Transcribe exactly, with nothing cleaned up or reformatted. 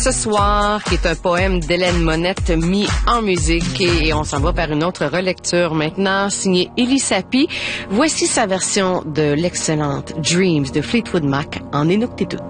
Ce soir, qui est un poème d'Hélène Monette mis en musique, et on s'en va vers une autre relecture maintenant, signée Élie Sapi. Voici sa version de l'excellente Dreams de Fleetwood Mac en Inuktitut.